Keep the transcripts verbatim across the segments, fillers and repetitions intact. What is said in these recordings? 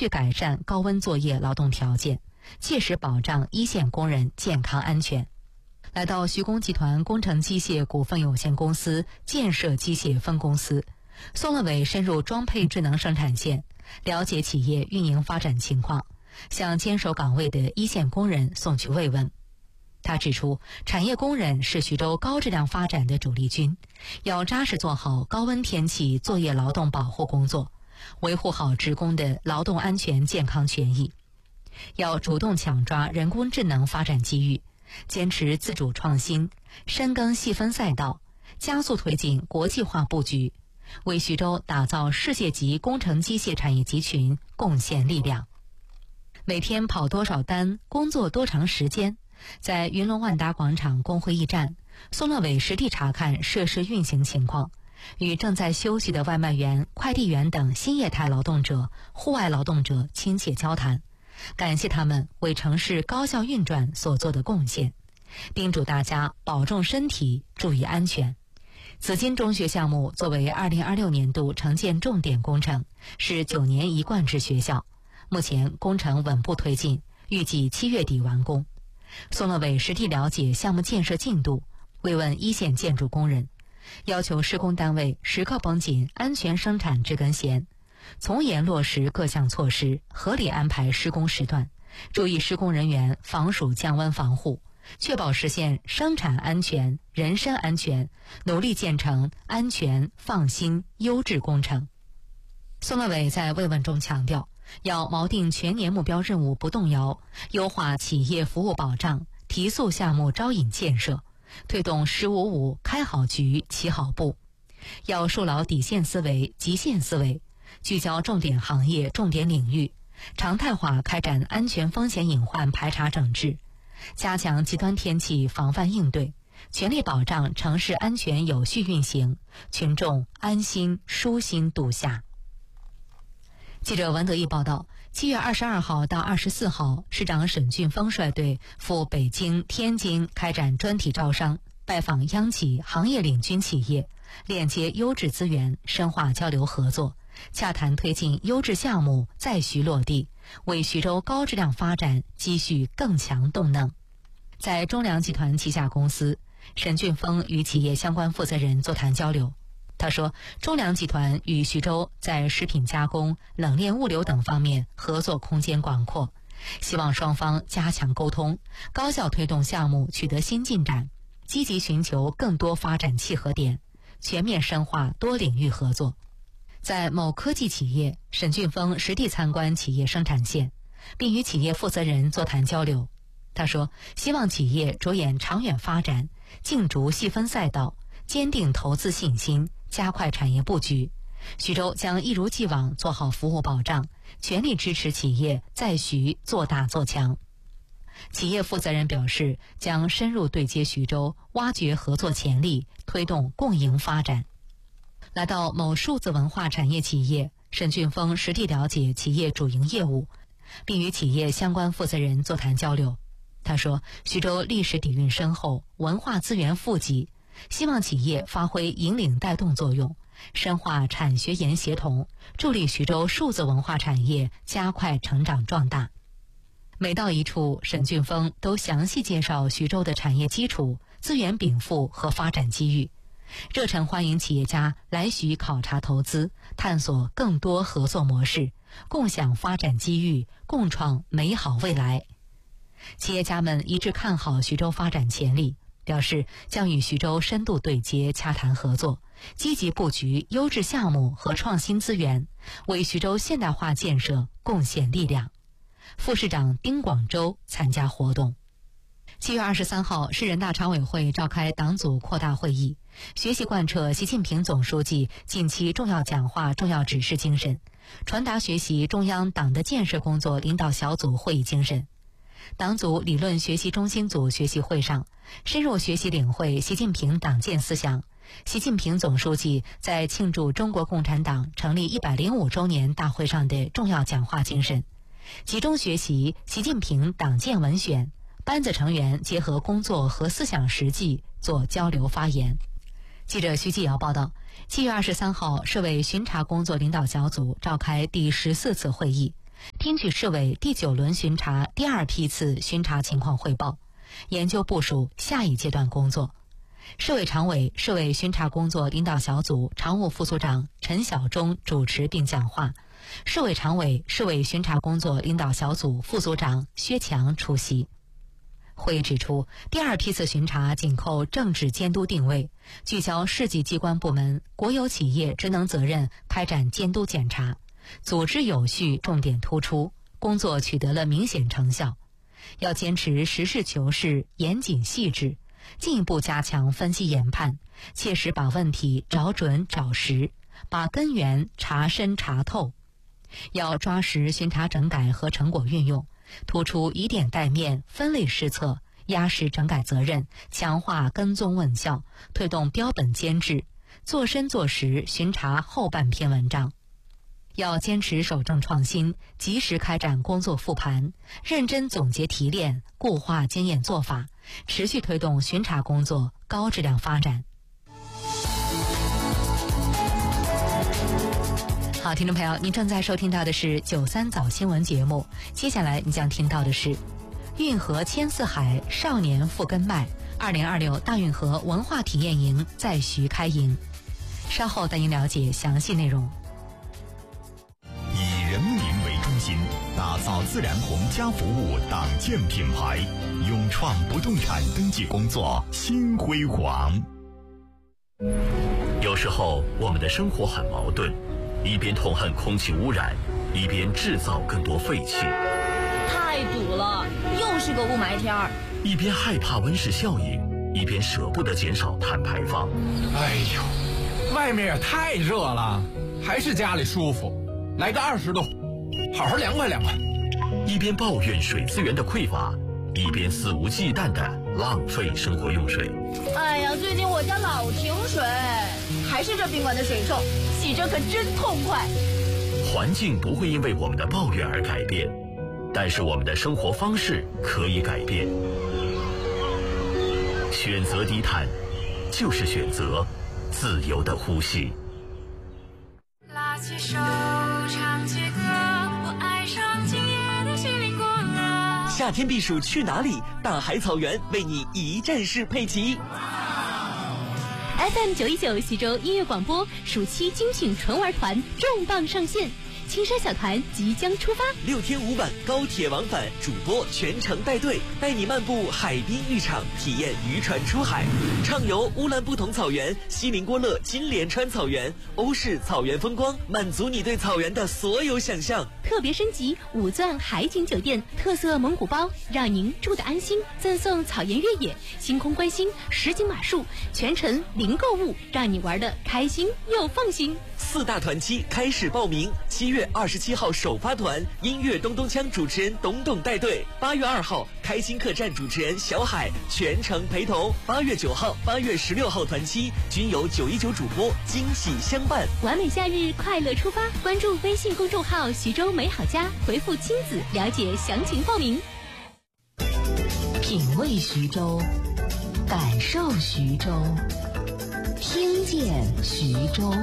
续改善高温作业劳动条件，切实保障一线工人健康安全。来到徐工集团工程机械股份有限公司建设机械分公司，宋乐伟深入装配智能生产线，了解企业运营发展情况，向坚守岗位的一线工人送去慰问。他指出，产业工人是徐州高质量发展的主力军，要扎实做好高温天气作业劳动保护工作，维护好职工的劳动安全健康权益。要主动抢抓人工智能发展机遇，坚持自主创新，深耕细分赛道，加速推进国际化布局，为徐州打造世界级工程机械产业集群贡献力量。每天跑多少单，工作多长时间？在云龙万达广场工会驿站，宋乐伟实地查看设施运行情况，与正在休息的外卖员、快递员等新业态劳动者、户外劳动者亲切交谈，感谢他们为城市高效运转所做的贡献，叮嘱大家保重身体，注意安全。紫金中学项目作为二零二六年度城建重点工程，是九年一贯制学校，目前工程稳步推进，预计七月底完工。宋乐伟实地了解项目建设进度，慰问一线建筑工人，要求施工单位时刻绷紧安全生产这根弦，从严落实各项措施，合理安排施工时段，注意施工人员防暑降温防护，确保实现生产安全、人身安全，努力建成安全、放心、优质工程。宋乐伟在慰问中强调，要锚定全年目标任务不动摇，优化企业服务保障，提速项目招引建设，推动十五五开好局、起好步。要树牢底线思维、极限思维，聚焦重点行业、重点领域，常态化开展安全风险隐患排查整治，加强极端天气防范应对，全力保障城市安全有序运行，群众安心舒心度夏。记者文德义报道，七月二十二号到二十四号，市长沈俊峰率队赴北京、天津开展专题招商，拜访央企、行业领军企业，链接优质资源，深化交流合作，洽谈推进优质项目再徐落地，为徐州高质量发展积蓄更强动能。在中粮集团旗下公司，沈俊峰与企业相关负责人座谈交流。他说，中粮集团与徐州在食品加工、冷链物流等方面合作空间广阔，希望双方加强沟通，高效推动项目取得新进展，积极寻求更多发展契合点，全面深化多领域合作。在某科技企业，沈俊峰实地参观企业生产线，并与企业负责人座谈交流。他说，希望企业着眼长远发展，竞逐细分赛道，坚定投资信心，加快产业布局。徐州将一如既往做好服务保障，全力支持企业在徐做大做强。企业负责人表示，将深入对接徐州，挖掘合作潜力，推动共赢发展。来到某数字文化产业企业，沈俊峰实地了解企业主营业务，并与企业相关负责人座谈交流。他说，徐州历史底蕴深厚，文化资源富集，希望企业发挥引领带动作用，深化产学研协同，助力徐州数字文化产业加快成长壮大。每到一处，沈俊峰都详细介绍徐州的产业基础、资源禀赋和发展机遇，热忱欢迎企业家来徐考察投资，探索更多合作模式，共享发展机遇，共创美好未来。企业家们一致看好徐州发展潜力，表示将与徐州深度对接，洽谈合作，积极布局优质项目和创新资源，为徐州现代化建设贡献力量。副市长丁广州参加活动。七月二十三号，市人大常委会召开党组扩大会议，学习贯彻习近平总书记近期重要讲话、重要指示精神，传达学习中央党的建设工作领导小组会议精神。党组理论学习中心组学习会上，深入学习领会习近平党建思想，习近平总书记在庆祝中国共产党成立一百零五周年大会上的重要讲话精神，集中学习习近平党建文选，班子成员结合工作和思想实际做交流发言。记者徐继尧报道，七月二十三号，市委巡查工作领导小组召开第十四次会议， 听取市委第九轮巡查第二批次巡查情况汇报，研究部署下一阶段工作。市委常委、市委巡查工作领导小组常务副组长陈晓忠主持并讲话，市委常委、市委巡查工作领导小组副组长薛强出席。会议指出，第二批次巡查紧扣政治监督定位，聚焦市级机关部门、国有企业职能责任开展监督检查，组织有序，重点突出，工作取得了明显成效。要坚持实事求是、严谨细致，进一步加强分析研判，切实把问题找准找实，把根源查深查透。要抓实巡查整改和成果运用，突出以点带面、分类施策，压实整改责任，强化跟踪问效，推动标本兼治，做深做实巡查后半篇文章。要坚持守正创新，及时开展工作复盘，认真总结提炼，固化经验做法，持续推动巡查工作高质量发展。好，听众朋友，您正在收听到的是九三早新闻节目，接下来你将听到的是运河千四海少年复根脉二零二六大运河文化体验营在徐开营，稍后带您了解详细内容。 以人民为中心，打造自然红家服务党建品牌，勇创不动产登记工作新辉煌。 有时候我们的生活很矛盾，一边痛恨空气污染，一边制造更多废气。 太堵了，又是个雾霾天儿。 一边害怕温室效应，一边舍不得减少碳排放。 哎呦，外面也太热了，还是家里舒服。来个二十度，好好凉快凉快。 一边抱怨水资源的匮乏，一边肆无忌惮地浪费生活用水。 哎呀，最近我家老停水，还是这宾馆的水臭，洗着可真痛快。 环境不会因为我们的抱怨而改变，但是我们的生活方式可以改变。选择低碳，就是选择自由的呼吸。 拉起手唱起歌，我爱上今夜的西林果乐。 夏天避暑去哪里？大海草原为你一站式配齐。 F M 九一九徐州音乐广播暑期精品纯玩团重磅上线，青山小团即将出发， 六天五晚高铁往返，主播全程带队，带你漫步海滨浴场，体验渔船出海，畅游乌兰布统草原、锡林郭勒金莲川草原、欧式草原风光，满足你对草原的所有想象。 特别升级五钻海景酒店，特色蒙古包，让您住得安心。赠送草原越野、星空观星、实景马术，全程零购物，让你玩得开心又放心。 四大团期开始报名，七月二十七号首发团，音乐咚咚锵主持人董董带队；八月二号，开心客栈主持人小海全程陪同；八月九号、八月十六号团期均由九一九主播惊喜相伴。 完美夏日，快乐出发！关注微信公众号徐州美好家，回复亲子了解详情报名。 品味徐州，感受徐州，听见徐州。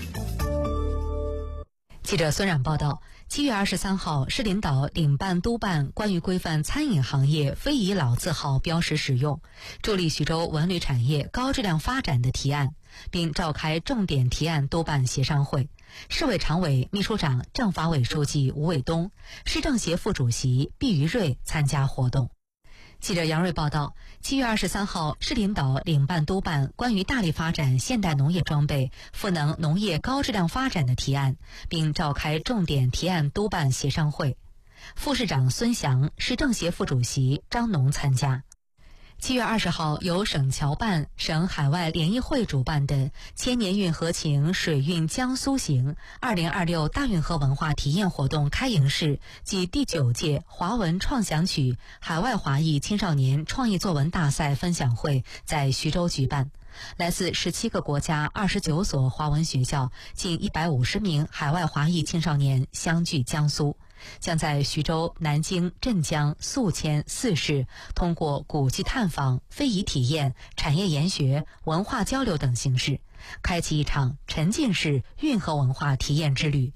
记者孙冉报道，七月二十三号，市领导领办督办关于规范餐饮行业非遗老字号标识使用，助力徐州文旅产业高质量发展的提案，并召开重点提案督办协商会。市委常委、秘书长、政法委书记吴卫东、市政协副主席毕于瑞参加活动。记者杨瑞报道，七月二十三号，市领导领办督办关于大力发展现代农业装备、赋能农业高质量发展的提案，并召开重点提案督办协商会。副市长孙祥、市政协副主席张农参加。七月二十号，由省侨办、省海外联谊会主办的“千年运河情，水运江苏行”二零二六大运河文化体验活动开营式暨第九届华文创想曲海外华裔青少年创意作文大赛分享会在徐州举办。来自十七个国家二十九所华文学校近一百五十名海外华裔青少年相聚江苏，将在徐州、南京、镇江、宿迁四市通过古迹探访、非遗体验、产业研学、文化交流等形式，开启一场沉浸式运河文化体验之旅。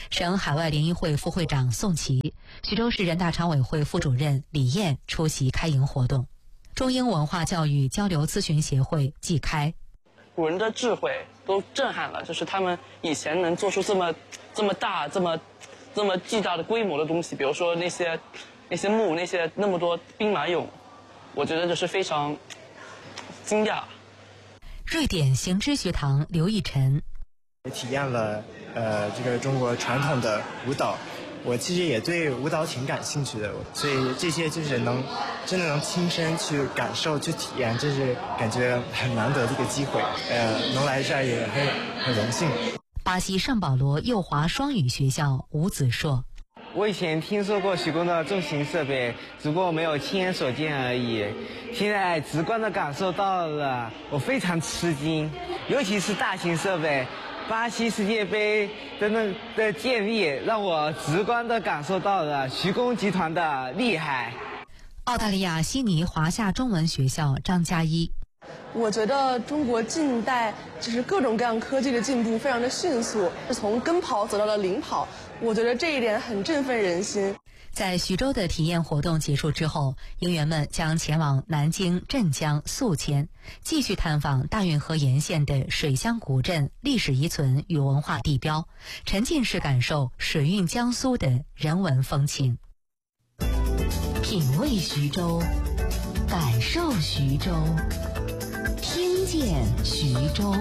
省海外联谊会副会长宋琦、徐州市人大常委会副主任李燕出席开营活动。中英文化教育交流咨询协会季开， 古人的智慧都震撼了，就是他们以前能做出这么这么大、这么这么巨大的规模的东西，比如说那些那些墓、那些那么多兵马俑，我觉得就是非常惊讶。 瑞典行知学堂刘义晨体验了呃这个中国传统的舞蹈，我其实也对舞蹈挺感兴趣的，所以这些就是能真的能亲身去感受、去体验，这是感觉很难得的一个机会。呃，能来这儿也很很荣幸。 巴西圣保罗幼华双语学校吴子硕， 我以前听说过徐工的重型设备，只不过没有亲眼所见而已。现在直观的感受到了，我非常吃惊，尤其是大型设备。巴西世界杯的那的建立，让我直观的感受到了徐工集团的厉害。 澳大利亚悉尼华夏中文学校张嘉一， 我觉得中国近代就是各种各样科技的进步非常的迅速，是从跟跑走到了领跑，我觉得这一点很振奋人心。 在徐州的体验活动结束之后，营员们将前往南京、镇江、宿迁，继续探访大运河沿线的水乡古镇历史遗存与文化地标，沉浸式感受水韵江苏的人文风情。品味徐州，感受徐州，听见徐州。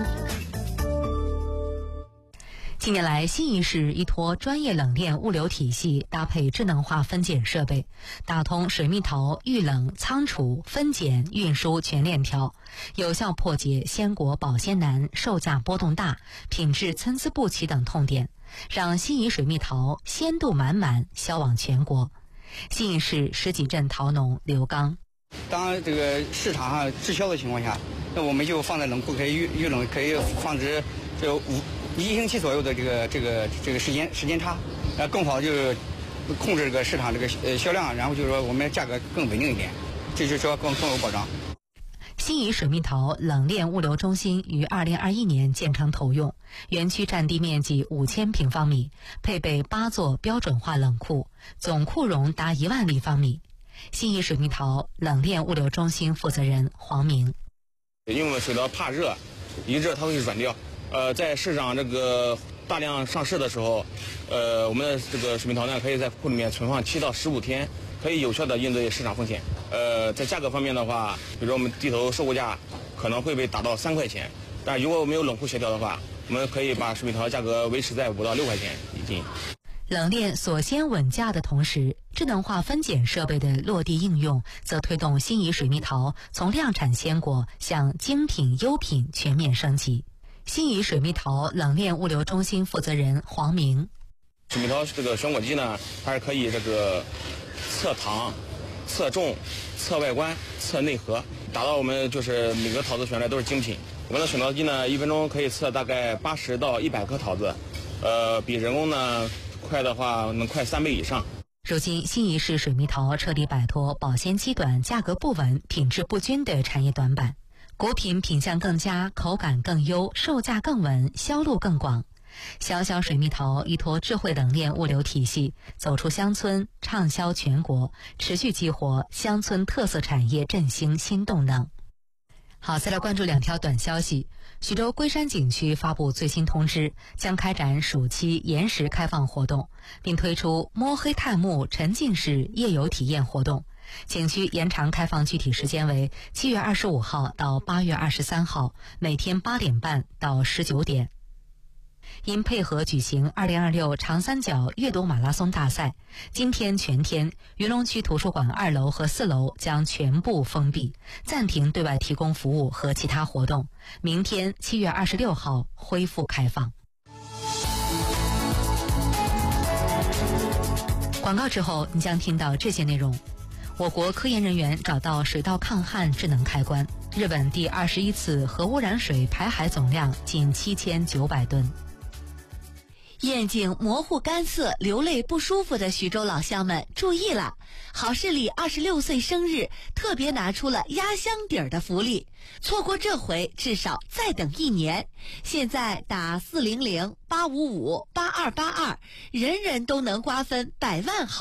近年来，新一市依托专业冷链物流体系，搭配智能化分拣设备，打通水蜜桃预冷、仓储、分拣、运输全链条，有效破解鲜果保鲜难、售价波动大、品质参差不齐等痛点，让新一水蜜桃鲜度满满，销往全国。新一市石井镇桃农刘刚， 当这个市场上滞销的情况下，那我们就放在冷库，可以预预冷，可以放置这五一星期左右的这个这个这个时间时间差，呃，更好就是控制这个市场这个呃销量，然后就是说我们价格更稳定一点，这就是说更更有保障。 新沂水蜜桃冷链物流中心于二零二一年建成投用，园区占地面积五千平方米，配备八座标准化冷库，总库容达一万立方米。新沂水蜜桃冷链物流中心负责人黄明， 因为我们水稻怕热，一热它会软掉。呃，在市场这个大量上市的时候，呃，我们的这个水蜜桃呢，可以在库里面存放七到十五天，可以有效的应对市场风险。呃，在价格方面的话，比如说我们地头售货价可能会被打到三块钱，但如果没有冷库协调的话，我们可以把水蜜桃价格维持在五到六块钱一斤。 冷链锁鲜稳价的同时，智能化分拣设备的落地应用，则推动新沂水蜜桃从量产鲜果向精品优品全面升级。新沂水蜜桃冷链物流中心负责人黄明， 水蜜桃这个选果机呢，它是可以这个测糖、测重、测外观、测内核，达到我们就是每个桃子选出来都是精品。我们的选桃机呢，一分钟可以测大概八十到一百颗桃子，呃，比人工呢快的话能快三倍以上。 如今，新沂市水蜜桃彻底摆脱保鲜期短、价格不稳、品质不均的产业短板。果品品相更佳，口感更优，售价更稳，销路更广。小小水蜜桃依托智慧冷链物流体系，走出乡村，畅销全国，持续激活乡村特色产业振兴新动能。好，再来关注两条短消息。徐州龟山景区发布最新通知，将开展暑期延时开放活动，并推出摸黑探墓沉浸式夜游体验活动。景区延长开放具体时间为七月二十五号到八月二十三号，每天八点半到十九点。因配合举行二零二六长三角阅读马拉松大赛，今天全天云龙区图书馆二楼和四楼将全部封闭，暂停对外提供服务和其他活动。明天七月二十六号恢复开放。广告之后，你将听到这些内容。我国科研人员找到水稻抗旱智能开关。日本第二十一次核污染水排海总量仅七千九百吨。 眼睛模糊干涩、流泪不舒服的徐州老乡们注意了，好视力二十六岁生日特别拿出了压箱底儿的福利，错过这回至少再等一年。现在打四零零八五五八二八二，人人都能瓜分百万好